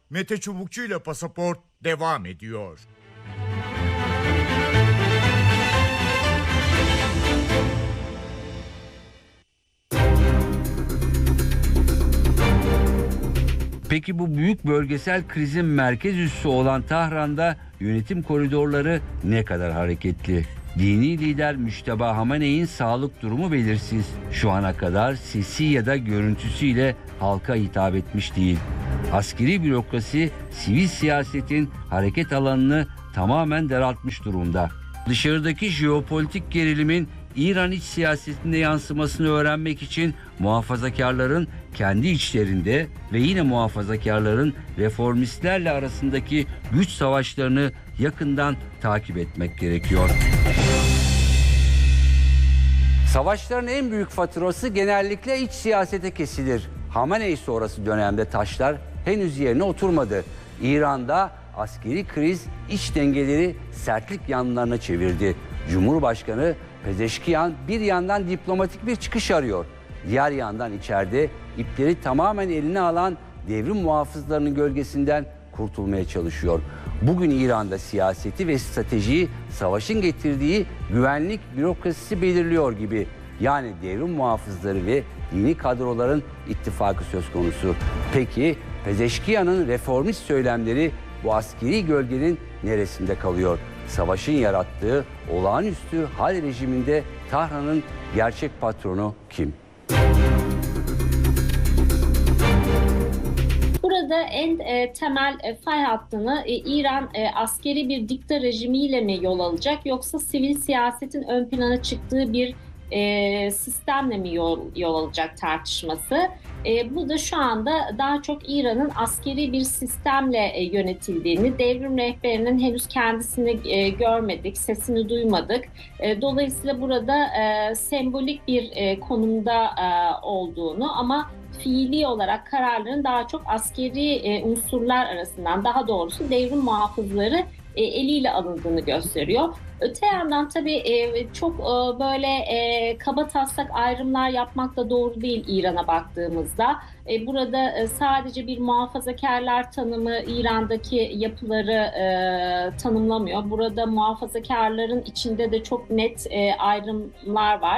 Mete Çubukçu ile Pasaport devam ediyor. Peki bu büyük bölgesel krizin merkez üssü olan Tahran'da yönetim koridorları ne kadar hareketli? Dini lider Müşteba Hamene'in sağlık durumu belirsiz. Şu ana kadar sesi ya da görüntüsüyle halka hitap etmiş değil. Askeri bürokrasi sivil siyasetin hareket alanını tamamen daraltmış durumda. Dışarıdaki jeopolitik gerilimin İran iç siyasetinde yansımasını öğrenmek için muhafazakarların kendi içlerinde ve yine muhafazakarların reformistlerle arasındaki güç savaşlarını yakından takip etmek gerekiyor. Savaşların en büyük faturası genellikle iç siyasete kesilir. Hamenei sonrası dönemde taşlar henüz yerine oturmadı. İran'da askeri kriz iç dengeleri sertlik yanlarına çevirdi. Cumhurbaşkanı Pezeşkiyan bir yandan diplomatik bir çıkış arıyor. Diğer yandan içeride ipleri tamamen eline alan devrim muhafızlarının gölgesinden kurtulmaya çalışıyor. Bugün İran'da siyaseti ve stratejiyi savaşın getirdiği güvenlik bürokrasisi belirliyor gibi. Yani devrim muhafızları ve dini kadroların ittifakı söz konusu. Peki Pezeşkiyan'ın reformist söylemleri bu askeri gölgenin neresinde kalıyor? Savaşın yarattığı olağanüstü hal rejiminde Tahran'ın gerçek patronu kim? Burada en temel fay hattını İran askeri bir dikta rejimiyle mi yol alacak, yoksa sivil siyasetin ön plana çıktığı bir sistemle mi yol alacak tartışması. Bu da şu anda daha çok İran'ın askeri bir sistemle yönetildiğini, devrim rehberinin henüz kendisini görmedik, sesini duymadık. Dolayısıyla burada sembolik bir konumda olduğunu ama fiili olarak kararların daha çok askeri unsurlar arasından, daha doğrusu devrim muhafızları eliyle alındığını gösteriyor. Öte yandan tabii çok böyle kabataslak ayrımlar yapmak da doğru değil İran'a baktığımızda. Burada sadece bir muhafazakarlar tanımı İran'daki yapıları tanımlamıyor. Burada muhafazakarların içinde de çok net ayrımlar var.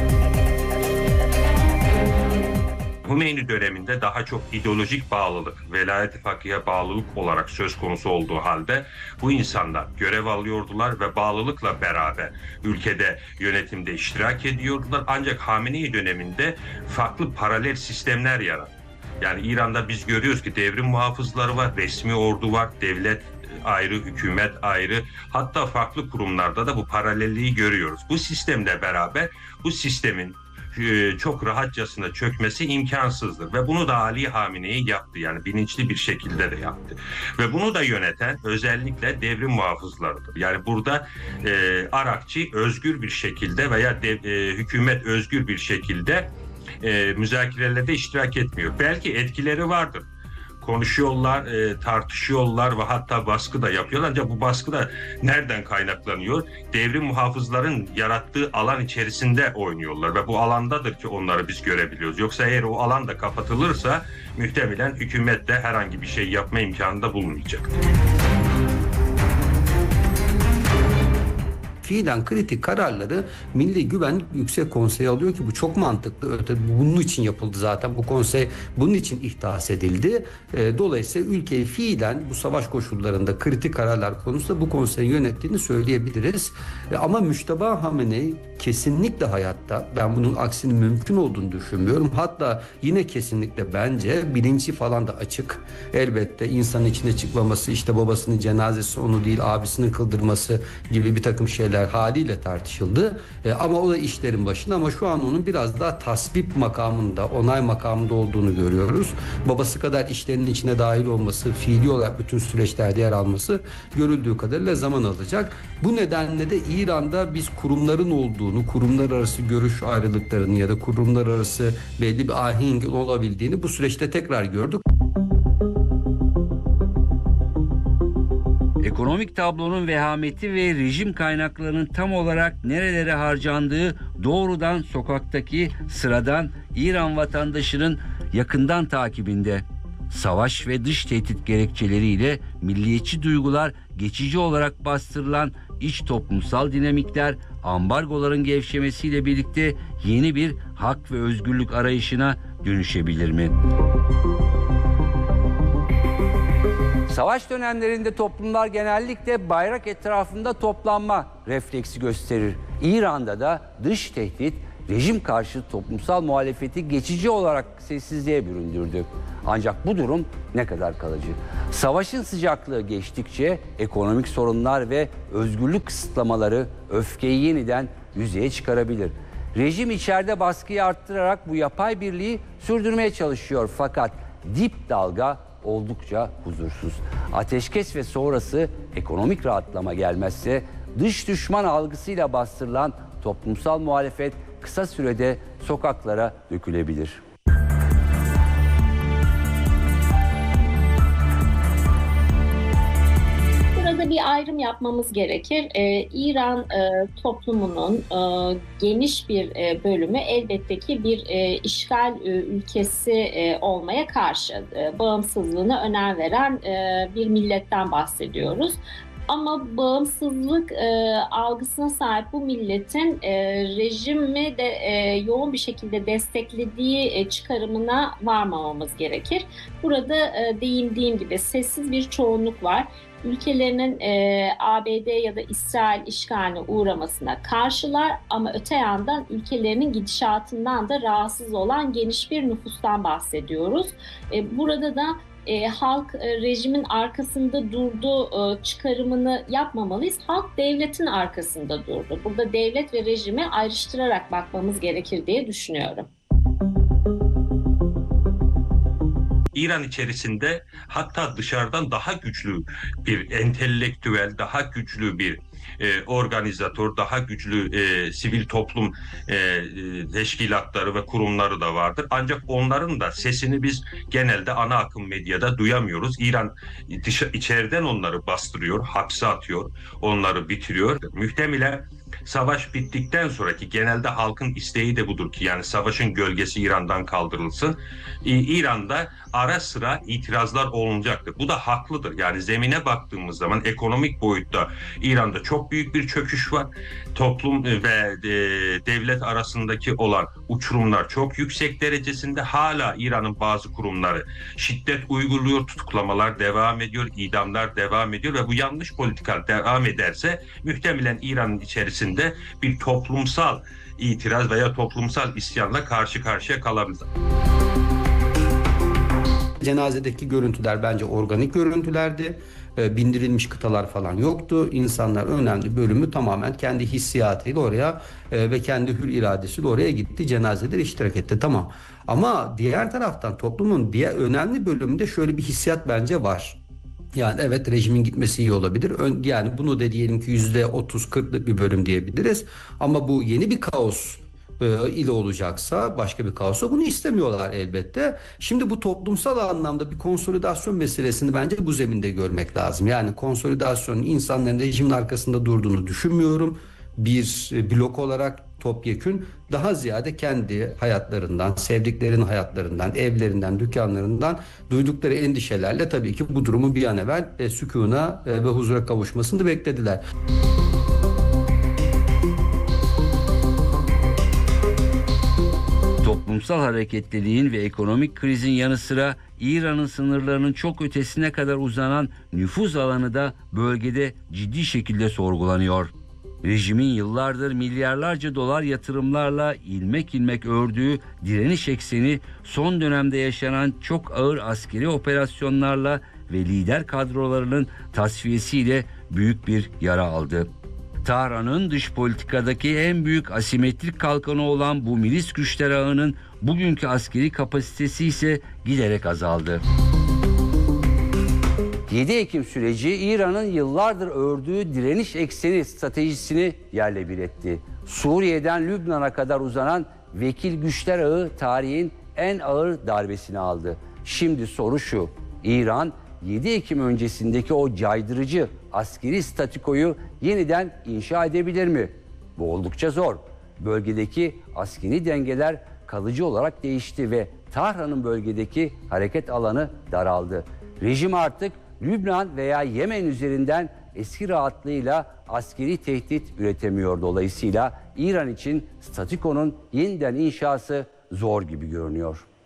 Hümeyni döneminde daha çok ideolojik bağlılık, velayet-i fakıhe bağlılık olarak söz konusu olduğu halde bu insanlar görev alıyordular ve bağlılıkla beraber ülkede yönetimde iştirak ediyordular. Ancak Hamenei döneminde farklı paralel sistemler yarattı. Yani İran'da biz görüyoruz ki devrim muhafızları var, resmi ordu var, devlet ayrı, hükümet ayrı, hatta farklı kurumlarda da bu paralelliği görüyoruz. Bu sistemle beraber bu sistemin çok rahatçasına çökmesi imkansızdır ve bunu da Ali Hamenei yaptı, yani bilinçli bir şekilde de yaptı ve bunu da yöneten özellikle devrim muhafızlarıdır. Yani burada Arakçı özgür bir şekilde veya hükümet özgür bir şekilde müzakerelerde iştirak etmiyor. Belki etkileri vardır. Konuşuyorlar, tartışıyorlar ve hatta baskı da yapıyorlar. Ancak bu baskı da nereden kaynaklanıyor? Devrim muhafızların yarattığı alan içerisinde oynuyorlar ve bu alandadır ki onları biz görebiliyoruz. Yoksa eğer o alan da kapatılırsa muhtemelen hükümet de herhangi bir şey yapma imkanı da bulmayacak. Fiilen kritik kararları Milli Güvenlik Yüksek Konseyi alıyor ki bu çok mantıklı. Bunun için yapıldı zaten. Bu konsey bunun için ihdas edildi. Dolayısıyla ülkeyi fiilen bu savaş koşullarında kritik kararlar konusunda bu konseyin yönettiğini söyleyebiliriz. Ama Müşteba Hamenei kesinlikle hayatta. Ben bunun aksinin mümkün olduğunu düşünmüyorum. Hatta yine kesinlikle bence bilinci falan da açık. Elbette insanın içine çıkmaması, işte babasının cenazesi onu değil abisinin kıldırması gibi bir takım şeyler haliyle tartışıldı. Ama o da işlerin başında, ama şu an onun biraz daha tasvip makamında, onay makamında olduğunu görüyoruz. Babası kadar işlerin içine dahil olması, fiili olarak bütün süreçlerde yer alması görüldüğü kadarıyla zaman alacak. Bu nedenle de İran'da biz kurumların olduğunu, kurumlar arası görüş ayrılıklarını ya da kurumlar arası belli bir ahenk olabildiğini bu süreçte tekrar gördük. Ekonomik tablonun vehameti ve rejim kaynaklarının tam olarak nerelere harcandığı doğrudan sokaktaki sıradan İran vatandaşının yakından takibinde. Savaş ve dış tehdit gerekçeleriyle milliyetçi duygular geçici olarak bastırılan iç toplumsal dinamikler ambargoların gevşemesiyle birlikte yeni bir hak ve özgürlük arayışına dönüşebilir mi? Savaş dönemlerinde toplumlar genellikle bayrak etrafında toplanma refleksi gösterir. İran'da da dış tehdit rejim karşıtı toplumsal muhalefeti geçici olarak sessizliğe büründürdü. Ancak bu durum ne kadar kalıcı? Savaşın sıcaklığı geçtikçe ekonomik sorunlar ve özgürlük kısıtlamaları öfkeyi yeniden yüzeye çıkarabilir. Rejim içeride baskıyı arttırarak bu yapay birliği sürdürmeye çalışıyor, fakat dip dalga oldukça huzursuz. Ateşkes ve sonrası ekonomik rahatlama gelmezse dış düşman algısıyla bastırılan toplumsal muhalefet kısa sürede sokaklara dökülebilir. Burada bir ayrım yapmamız gerekir. İran toplumunun geniş bir bölümü elbette ki bir işgal ülkesi olmaya karşı bağımsızlığına önem veren bir milletten bahsediyoruz. Ama bağımsızlık algısına sahip bu milletin rejimi de yoğun bir şekilde desteklediği çıkarımına varmamamız gerekir. Burada değindiğim gibi sessiz bir çoğunluk var. Ülkelerinin ABD ya da İsrail işgaline uğramasına karşılar, ama öte yandan ülkelerinin gidişatından da rahatsız olan geniş bir nüfustan bahsediyoruz. Burada da halk rejimin arkasında durdu çıkarımını yapmamalıyız. Halk devletin arkasında durdu. Burada devlet ve rejimi ayrıştırarak bakmamız gerekir diye düşünüyorum. İran içerisinde hatta dışarıdan daha güçlü bir entelektüel, daha güçlü bir organizatör, daha güçlü sivil toplum teşkilatları ve kurumları da vardır. Ancak onların da sesini biz genelde ana akım medyada duyamıyoruz. İran içeriden onları bastırıyor, hapse atıyor, onları bitiriyor. Muhtemelen savaş bittikten sonraki genelde halkın isteği de budur ki, yani savaşın gölgesi İran'dan kaldırılsın. İran'da ara sıra itirazlar olunacaktır. Bu da haklıdır. Yani zemine baktığımız zaman ekonomik boyutta İran'da çok büyük bir çöküş var. Toplum ve devlet arasındaki olan uçurumlar çok yüksek derecesinde. Hala İran'ın bazı kurumları şiddet uyguluyor, tutuklamalar devam ediyor, idamlar devam ediyor ve bu yanlış politika devam ederse muhtemelen İran'ın içerisinde bir toplumsal itiraz veya toplumsal isyanla karşı karşıya kalabilir. Cenazedeki görüntüler bence organik görüntülerdi. Bindirilmiş kıtalar falan yoktu. İnsanlar önemli bölümü tamamen kendi hissiyatıyla oraya ve kendi hür iradesiyle oraya gitti. Cenazede iştirak etti. Tamam. Ama diğer taraftan toplumun diğer önemli bölümünde şöyle bir hissiyat bence var. Yani evet, rejimin gitmesi iyi olabilir. Yani bunu da diyelim ki %30-40'lık bir bölüm diyebiliriz. Ama bu yeni bir kaos ile olacaksa, başka bir kaosa, bunu istemiyorlar elbette. Şimdi bu toplumsal anlamda bir konsolidasyon meselesini bence bu zeminde görmek lazım. Yani konsolidasyonun insanların rejimin arkasında durduğunu düşünmüyorum. Bir blok olarak topyekün, daha ziyade kendi hayatlarından, sevdiklerinin hayatlarından, evlerinden, dükkanlarından duydukları endişelerle tabii ki bu durumu bir an evvel sükûna ve huzura kavuşmasını beklediler. Toplumsal hareketliliğin ve ekonomik krizin yanı sıra İran'ın sınırlarının çok ötesine kadar uzanan nüfuz alanı da bölgede ciddi şekilde sorgulanıyor. Rejimin yıllardır milyarlarca dolar yatırımlarla ilmek ilmek ördüğü direniş ekseni son dönemde yaşanan çok ağır askeri operasyonlarla ve lider kadrolarının tasfiyesiyle büyük bir yara aldı. Tahran'ın dış politikadaki en büyük asimetrik kalkanı olan bu milis güçler ağının bugünkü askeri kapasitesi ise giderek azaldı. 7 Ekim süreci İran'ın yıllardır ördüğü direniş ekseni stratejisini yerle bir etti. Suriye'den Lübnan'a kadar uzanan vekil güçler ağı tarihin en ağır darbesini aldı. Şimdi soru şu: İran 7 Ekim öncesindeki o caydırıcı askeri statikoyu yeniden inşa edebilir mi? Bu oldukça zor. Bölgedeki askeri dengeler kalıcı olarak değişti ve Tahran'ın bölgedeki hareket alanı daraldı. Rejim artık Lübnan veya Yemen üzerinden eski rahatlığıyla askeri tehdit üretemiyor. Dolayısıyla İran için statükonun yeniden inşası zor gibi görünüyor.